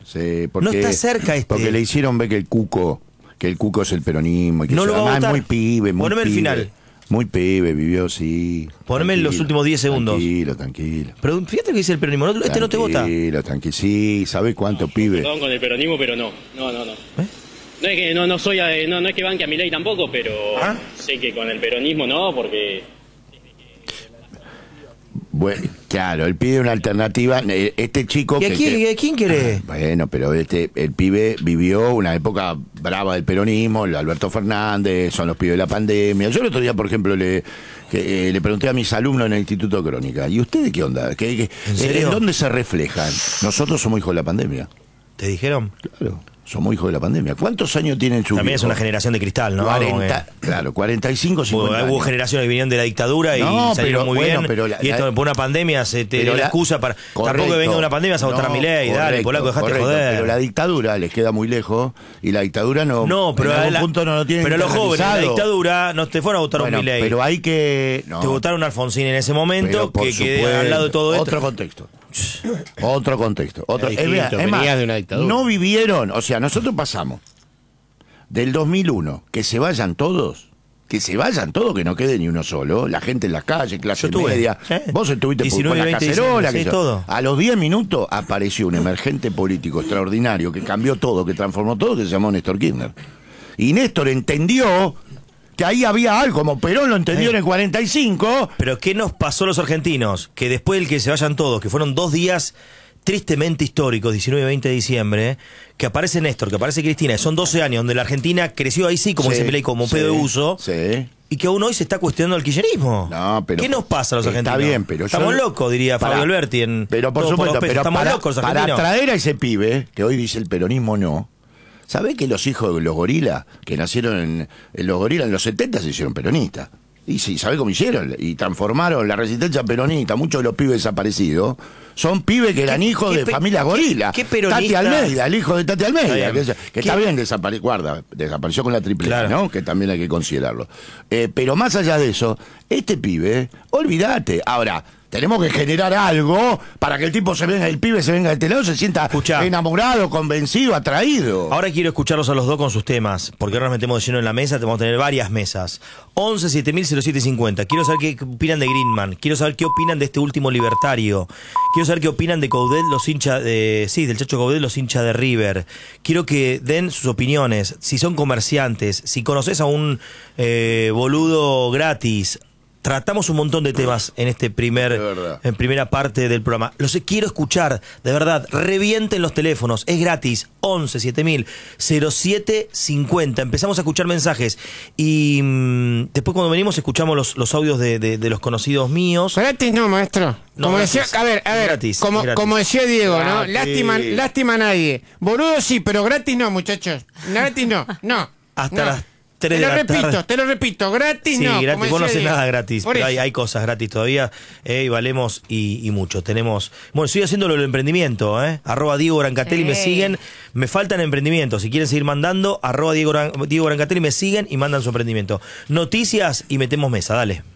Sí, porque, no está cerca porque le hicieron ver que el Cuco es el peronismo. Y que no lo va a votar. Muy pibe, muy Poneme pibe. el final. Muy pibe, vivió, sí. Poneme en los últimos 10 segundos. Tranquilo. Pero fíjate que dice el peronismo. Este no te vota. Tranquilo. Sí, ¿sabes cuánto pibe? Perdón con el peronismo, pero no. No. No es que no soy, no es que banque a Milei tampoco, pero sé que con el peronismo no, porque... Bueno, claro, él pide una alternativa. Este chico... ¿Y a quién querés? Bueno, pero el pibe vivió una época brava del peronismo, el Alberto Fernández, son los pibes de la pandemia. Yo el otro día, por ejemplo, le pregunté a mis alumnos en el Instituto Crónica, ¿y ustedes qué onda? ¿En dónde se reflejan? Nosotros somos hijos de la pandemia. ¿Te dijeron? Claro. Somos hijos de la pandemia. ¿Cuántos años tienen su También hijo? es una generación de cristal, ¿no? 45, 50 años. Hubo generaciones que vinieron de la dictadura y salieron muy bien. Y esto por una pandemia se te dio la excusa para... Tampoco que venga una pandemia vas a votar a Milei. Dale, polaco, dejate joder. Pero la dictadura les queda muy lejos y la dictadura no... No, pero en algún punto no lo tienen pero los jóvenes, la internalizado. dictadura no te fueron a votar a Milei. Pero hay que... No, te votaron a Alfonsín en ese momento, que quedó al lado de todo esto. Otro contexto. Es más, de una dictadura. No vivieron, o sea, nosotros pasamos del 2001, que se vayan todos, que no quede ni uno solo, la gente en las calles, clase media. Vos estuviste 19, con la 20, cacerola, 19, todo. A los 10 minutos apareció un emergente político extraordinario que cambió todo, que transformó todo, que se llamó Néstor Kirchner. Y Néstor entendió que ahí había algo, como Perón lo entendió en el 45. Pero ¿qué nos pasó a los argentinos? Que después del que se vayan todos, que fueron 2 días tristemente históricos, 19 y 20 de diciembre, que aparece Néstor, que aparece Cristina, son 12 años donde la Argentina creció ahí sí, como dice Milei, como pedo de uso, y que aún hoy se está cuestionando el kirchnerismo. No, pero ¿qué nos pasa a los argentinos? Está bien, pero estamos locos, diría Fabio Alberti. Pero por supuesto, pero estamos locos los argentinos. para traer a ese pibe, que hoy dice el peronismo no, ¿sabés que los hijos de los gorilas, que nacieron en los gorilas en los 70 se hicieron peronistas? Y sí, ¿sabés cómo hicieron? Y transformaron la resistencia peronista. Muchos de los pibes desaparecidos son pibes que eran hijos de familias gorilas. ¿Qué peronista? Tati Almeida, el hijo de Tati Almeida, que está bien, desapareció con la triple A, ¿no? Que también hay que considerarlo. Pero más allá de eso, este pibe, olvídate. Ahora, tenemos que generar algo para que el pibe se venga de este lado, se sienta enamorado, convencido, atraído. Ahora quiero escucharlos a los dos con sus temas, porque ahora nos metemos de lleno en la mesa, vamos a tener varias mesas. 11 700750. Quiero saber qué opinan de Greenman, quiero saber qué opinan de este último libertario, quiero saber qué opinan de Coudet, los hinchas del Chacho Coudet, los hinchas de River. Quiero que den sus opiniones, si son comerciantes, si conoces a un boludo gratis. Tratamos un montón de temas en en primera parte del programa. Los quiero escuchar, de verdad. Revienten los teléfonos, es gratis. 11 7000 0750. Empezamos a escuchar mensajes y después cuando venimos escuchamos los audios de los conocidos míos. Gratis no, maestro. No, como gratis. decía, a ver, Gratis, como decía Diego, ¿no? Gratis. Lástima a nadie. Boludo sí, pero gratis no, muchachos. Gratis no. Hasta las 3 de la tarde. Te lo repito, gratis sí, no. Sí, gratis, vos no haces Diego. nada gratis, Por pero eso. hay cosas gratis todavía, y valemos y mucho. Tenemos, bueno, estoy haciendo lo del emprendimiento, @Diego Brancatelli, me siguen, me faltan emprendimientos, si quieren seguir mandando, @Diego Brancatelli, me siguen y mandan su emprendimiento. Noticias y metemos mesa, dale.